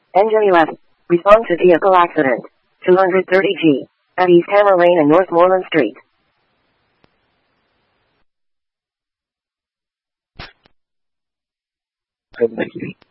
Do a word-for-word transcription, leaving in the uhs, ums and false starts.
Engine eleven. Respond to vehicle accident. two hundred thirty G. At East Hammer Lane and Northmoreland Street. Thank you.